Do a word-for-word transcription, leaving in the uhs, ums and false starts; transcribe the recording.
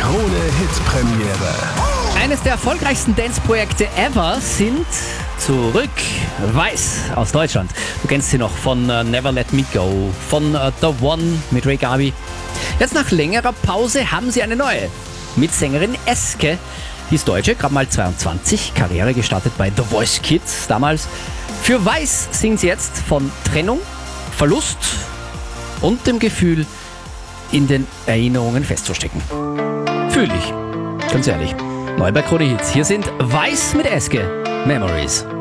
Krone-Hit-Premiere. Eines der erfolgreichsten Dance-Projekte ever sind zurück. Weiß aus Deutschland. Du kennst sie noch von uh, Never Let Me Go, von uh, The One mit Ray Garvey. Jetzt nach längerer Pause haben sie eine neue. Mit Sängerin Eske. Die ist Deutsche, gerade mal zweiundzwanzig, Karriere gestartet bei The Voice Kids damals. Für Weiß singt sie jetzt von Trennung, Verlust und dem Gefühl, in den Erinnerungen festzustecken. Fühl ich, ganz ehrlich. Neu bei Krone Hits. Hier sind Weiß mit Eske, Memories.